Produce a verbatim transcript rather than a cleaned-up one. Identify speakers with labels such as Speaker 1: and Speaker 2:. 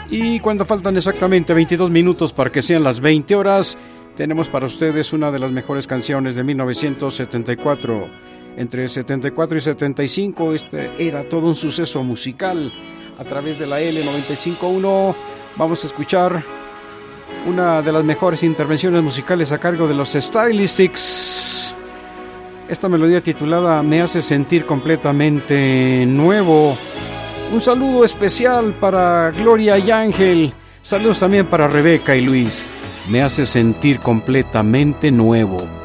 Speaker 1: Y cuando faltan exactamente veintidós minutos para que sean las veinte horas, tenemos para ustedes una de las mejores canciones de mil novecientos setenta y cuatro. Entre setenta y cuatro y setenta y cinco este era todo un suceso musical. A través de la L noventa y cinco punto uno vamos a escuchar una de las mejores intervenciones musicales a cargo de los Stylistics. Esta melodía titulada Me hace sentir completamente nuevo. Un saludo especial para Gloria y Ángel. Saludos también para Rebeca y Luis. Me hace sentir completamente nuevo.